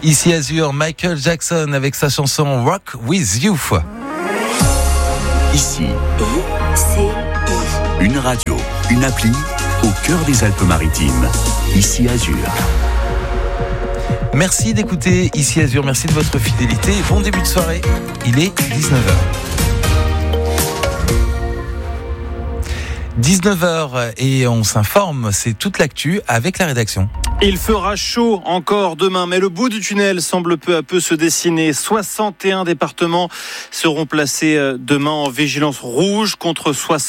Ici Azur, Michael Jackson avec sa chanson Rock With You. Ici, une radio, une appli au cœur des Alpes-Maritimes. Ici Azur. Merci d'écouter Ici Azur, merci de votre fidélité. Bon début de soirée, il est 19h. 19h et on s'informe, c'est toute l'actu avec la rédaction. Il fera chaud encore demain, mais le bout du tunnel semble peu à peu se dessiner. 61 départements seront placés demain en vigilance rouge contre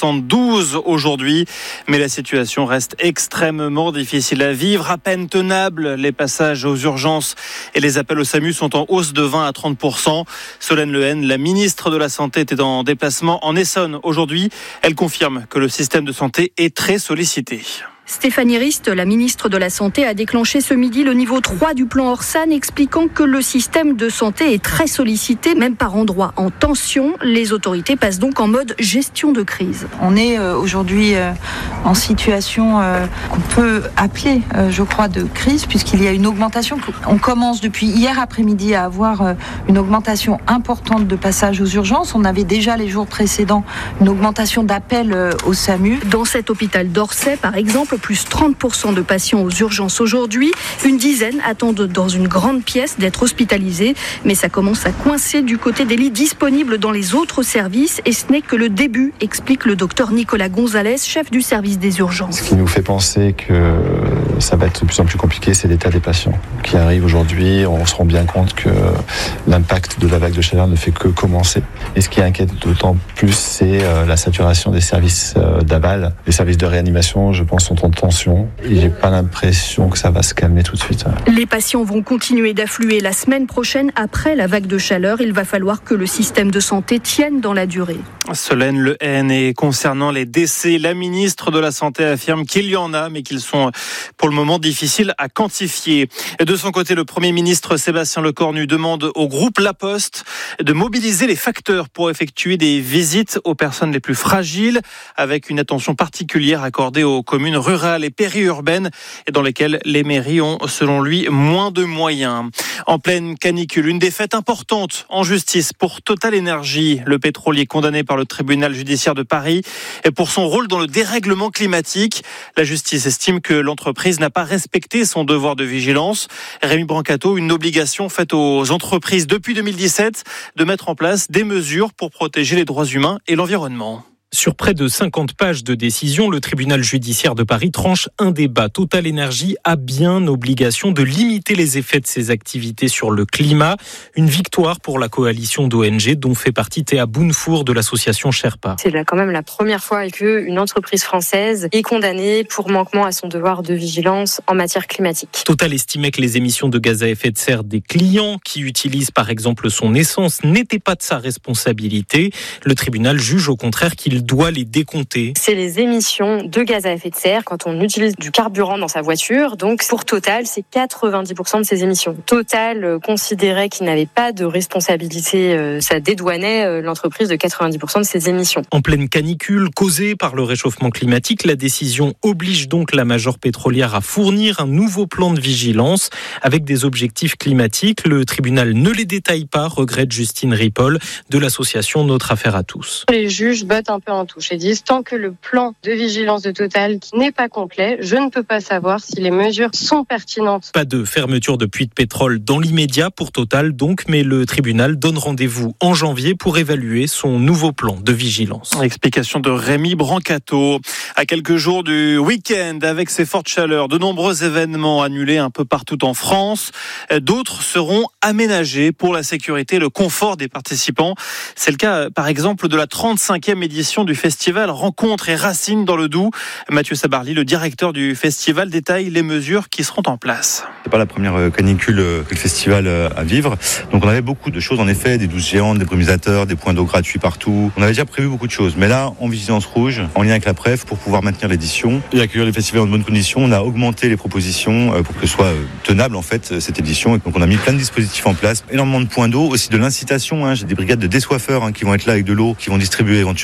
72 aujourd'hui. Mais la situation reste extrêmement difficile à vivre, à peine tenable. Les passages aux urgences et les appels au SAMU sont en hausse de 20 à 30%. Solène Lehen, la ministre de la Santé, était en déplacement en Essonne aujourd'hui. Elle confirme que le système de santé est très sollicité. Stéphanie Rist, la ministre de la Santé, a déclenché ce midi le niveau 3 du plan Orsan, expliquant que le système de santé est très sollicité, même par endroits en tension. Les autorités passent donc en mode gestion de crise. On est aujourd'hui en situation qu'on peut appeler, je crois, de crise, puisqu'il y a une augmentation. On commence depuis hier après-midi à avoir une augmentation importante de passages aux urgences. On avait déjà les jours précédents une augmentation d'appels au SAMU. Dans cet hôpital d'Orsay, par exemple, plus 30% de patients aux urgences aujourd'hui. Une dizaine attendent dans une grande pièce d'être hospitalisés. Mais ça commence à coincer du côté des lits disponibles dans les autres services. Et ce n'est que le début, explique le docteur Nicolas Gonzalez, chef du service des urgences. Ce qui nous fait penser que ça va être de plus en plus compliqué, c'est l'état des patients qui arrivent aujourd'hui. On se rend bien compte que l'impact de la vague de chaleur ne fait que commencer. Et ce qui inquiète d'autant plus, c'est la saturation des services d'aval. Les services de réanimation, je pense, sont en tension et j'ai pas l'impression que ça va se calmer tout de suite. Les patients vont continuer d'affluer la semaine prochaine après la vague de chaleur. Il va falloir que le système de santé tienne dans la durée. Solène Lehen, et concernant les décès, la ministre de la Santé affirme qu'il y en a, mais qu'ils sont pour le moment difficiles à quantifier. De son côté, le Premier ministre Sébastien Lecornu demande au groupe La Poste de mobiliser les facteurs pour effectuer des visites aux personnes les plus fragiles, avec une attention particulière accordée aux communes rurales et périurbaines, et dans lesquelles les mairies ont, selon lui, moins de moyens. En pleine canicule, une défaite importante en justice pour Total Energy, le pétrolier condamné par le tribunal judiciaire de Paris et pour son rôle dans le dérèglement climatique. La justice estime que l'entreprise n'a pas respecté son devoir de vigilance. Rémi Brancato, une obligation faite aux entreprises depuis 2017 de mettre en place des mesures pour protéger les droits humains et l'environnement. Sur près de 50 pages de décision, le tribunal judiciaire de Paris tranche un débat. Total Energy a bien obligation de limiter les effets de ses activités sur le climat. Une victoire pour la coalition d'ONG dont fait partie Théa Bounfour de l'association Sherpa. C'est quand même la première fois qu'une entreprise française est condamnée pour manquement à son devoir de vigilance en matière climatique. Total estimait que les émissions de gaz à effet de serre des clients qui utilisent par exemple son essence n'étaient pas de sa responsabilité. Le tribunal juge au contraire qu'il doit les décompter. C'est les émissions de gaz à effet de serre quand on utilise du carburant dans sa voiture. Donc pour Total, c'est 90% de ses émissions. Total considérait qu'il n'avait pas de responsabilité. Ça dédouanait l'entreprise de 90% de ses émissions. En pleine canicule causée par le réchauffement climatique, la décision oblige donc la major pétrolière à fournir un nouveau plan de vigilance avec des objectifs climatiques. Le tribunal ne les détaille pas, regrette Justine Ripoll de l'association Notre Affaire à tous. Les juges bottent un peu en touche et disent tant que le plan de vigilance de Total n'est pas complet, je ne peux pas savoir si les mesures sont pertinentes. Pas de fermeture de puits de pétrole dans l'immédiat pour Total donc, mais le tribunal donne rendez-vous en janvier pour évaluer son nouveau plan de vigilance. Explication de Rémi Brancato. À quelques jours du week-end, avec ces fortes chaleurs, de nombreux événements annulés un peu partout en France. D'autres seront aménagés pour la sécurité et le confort des participants. C'est le cas, par exemple, de la 35e édition du festival Rencontres et Racines dans le Doubs. Mathieu Sabarly, le directeur du festival, détaille les mesures qui seront en place. C'est pas la première canicule que le festival a à vivre. Donc on avait beaucoup de choses en effet, des douches géantes, des brumisateurs, des points d'eau gratuits partout. On avait déjà prévu beaucoup de choses. Mais là, en vigilance rouge, en lien avec la PREF, pour pouvoir maintenir l'édition et accueillir les festivals en bonnes conditions, on a augmenté les propositions pour que ce soit tenable en fait cette édition. Et donc on a mis plein de dispositifs en place, énormément de points d'eau, aussi de l'incitation. J'ai des brigades de dessoiffeurs qui vont être là avec de l'eau, qui vont distribuer éventuellement.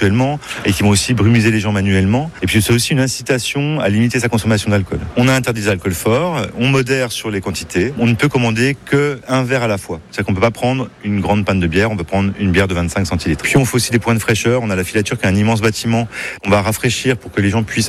et qui vont aussi brumiser les gens manuellement. Et puis c'est aussi une incitation à limiter sa consommation d'alcool. On a interdit les alcools forts, on modère sur les quantités. On ne peut commander qu'un verre à la fois. C'est-à-dire qu'on ne peut pas prendre une grande panne de bière, on peut prendre une bière de 25 centilitres. Puis on fait aussi des points de fraîcheur. On a la filature qui est un immense bâtiment. On va rafraîchir pour que les gens puissent